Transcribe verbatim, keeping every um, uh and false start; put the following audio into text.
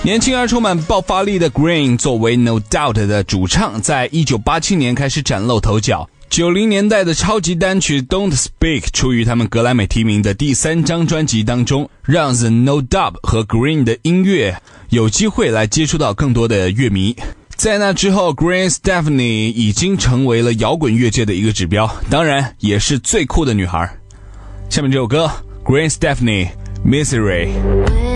年轻而充满爆发力的 Green 作为 No Doubt 的主唱，在一九八七年开始崭露头角。九零年代的超级单曲 Don't Speak 出于他们格莱美提名的第三张专辑当中，让 The No Doubt 和 Green 的音乐有机会来接触到更多的乐迷。在那之后 Gwen Stefani 已经成为了摇滚乐界的一个指标，当然也是最酷的女孩。下面这首歌 Gwen Stefani Misery。